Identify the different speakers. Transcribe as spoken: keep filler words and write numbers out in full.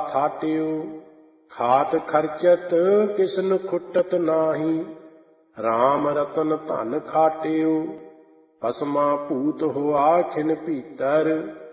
Speaker 1: थाट्यो। खाट खर्चत किसन खुटत नाही, राम रतन धन खाट्यो। पसमा भूत होआ खिन भीतर,